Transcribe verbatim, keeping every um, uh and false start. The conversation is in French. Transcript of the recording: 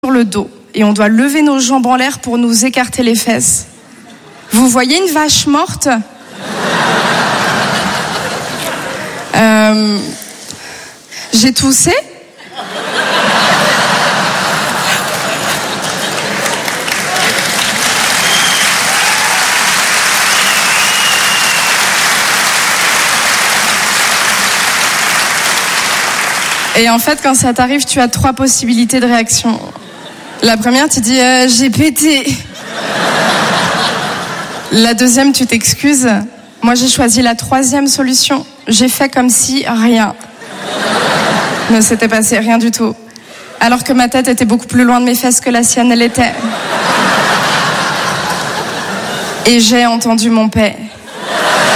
sur le dos et on doit lever nos jambes en l'air pour nous écarter les fesses. Vous voyez une vache morte ? euh, J'ai toussé ? Et en fait, quand ça t'arrive, tu as trois possibilités de réaction. La première, tu dis euh, « j'ai pété ». La deuxième, tu t'excuses. Moi, j'ai choisi la troisième solution. J'ai fait comme si rien ne s'était passé, rien du tout. Alors que ma tête était beaucoup plus loin de mes fesses que la sienne, elle était. Et j'ai entendu mon paix.